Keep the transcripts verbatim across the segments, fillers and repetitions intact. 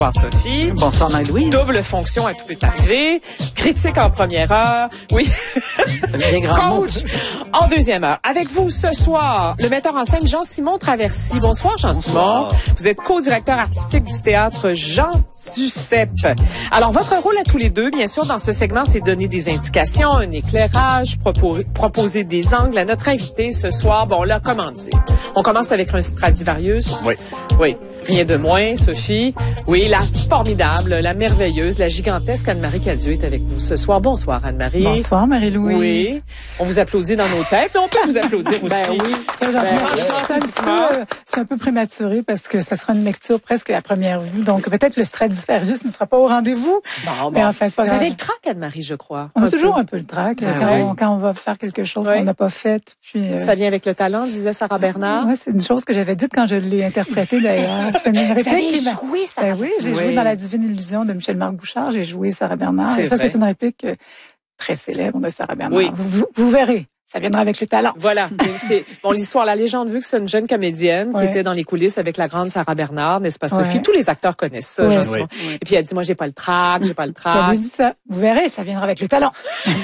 Bonsoir Sophie. Bonsoir Marie-Louise. Double fonction à tout peut arriver. Critique en première heure. Oui. Coach en deuxième heure. Avec vous ce soir, le metteur en scène Jean-Simon Traversy. Bonsoir Jean-Simon. Vous êtes co-directeur artistique du théâtre Jean Duceppe. Alors votre rôle à tous les deux, bien sûr, dans ce segment, c'est donner des indications, un éclairage, proposer, proposer des angles à notre invité ce soir. Bon là, comment dire? On commence avec un Stradivarius. Oui. Oui. Rien de moins, Sophie. Oui, la formidable, la merveilleuse, la gigantesque Anne-Marie Cadieux est avec nous ce soir. Bonsoir, Anne-Marie. Bonsoir, Marie-Louise. Oui. On vous applaudit dans nos têtes, mais on peut vous applaudir aussi. Ben oui. Ça, Ben, franchement, c'est un peu prématuré parce que ça sera une lecture presque à première vue. Donc, peut-être le Stradivarius ne sera pas au rendez-vous. Bon, bon. Mais enfin, c'est pas vous grave. avez le trac, Anne-Marie, je crois. On a un toujours peu. un peu le trac Ben quand, oui. on, quand on va faire quelque chose Oui. qu'on n'a pas fait. Puis, euh, Ça vient avec le talent, disait Sarah Bernard. ouais, c'est une chose que j'avais dite quand je l'ai interprétée d'ailleurs. C'est une réplique qui m'a... joué, ça. Ben oui, j'ai Oui. joué dans La Divine Illusion de Michel-Marc Bouchard. J'ai joué Sarah Bernard. C'est Et ça, vrai. c'est une réplique euh, très célèbre de Sarah Bernard. Oui. Vous, vous, vous verrez. Ça viendra avec le talent. Voilà. C'est, bon, l'histoire, la légende veut que c'est une jeune comédienne Ouais. qui était dans les coulisses avec la grande Sarah Bernard, n'est-ce pas, Sophie? Ouais. Tous les acteurs connaissent ça, Ouais. Jean-Simon. Oui. Et puis, elle dit, moi, j'ai pas le trac, j'ai pas le Je trac. vous dis ça. Vous verrez, ça viendra avec le talent.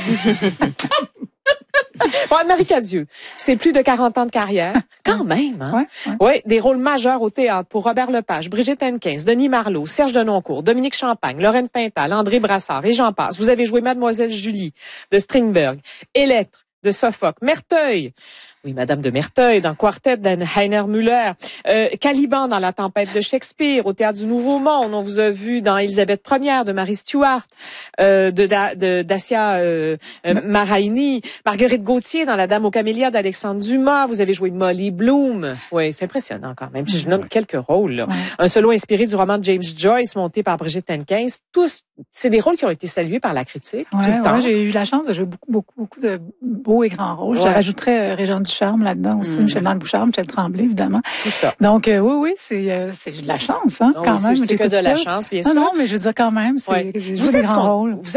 Bon, Anne-Marie Cadieux, c'est plus de quarante ans de carrière. Quand même, hein? Ouais, ouais. Oui, des rôles majeurs au théâtre pour Robert Lepage, Brigitte Hennequin, Denis Marleau, Serge Denoncourt, Dominique Champagne, Lorraine Pintal, André Brassard et j'en passe. Vous avez joué Mademoiselle Julie de Strindberg, Électre de Sophocle, Merteuil, oui, Madame de Merteuil dans Quartet d'Heiner Müller, euh, Caliban dans La Tempête de Shakespeare, au Théâtre du Nouveau Monde. On vous a vu dans Élisabeth Première de Marie Stuart, euh, de, da, de Dacia euh, euh, Maraini, Marguerite Gauthier dans La Dame aux Camélias d'Alexandre Dumas. Vous avez joué Molly Bloom. Oui, c'est impressionnant quand même. Puis je nomme quelques rôles. Là. Ouais. Un solo inspiré du roman de James Joyce, monté par Brigitte Hennequin. Tous, c'est des rôles qui ont été salués par la critique tout Ouais, le temps. ouais, j'ai eu la chance de jouer beaucoup, beaucoup, beaucoup de beaux et grands rôles. Ouais. Je rajouterais euh, Régent Ducharme là-dedans aussi, Mm. Michel-Marc Bouchard, Michel Tremblay, évidemment. Tout ça. Donc, euh, oui, oui, c'est, euh, c'est de la chance, hein, Donc, quand c'est- même. c'est que J'écoute de la ça. chance, bien Non, sûr. non, mais je veux dire quand même, c'est, Ouais. j'ai Vous joué des êtes grands con- rôles. vous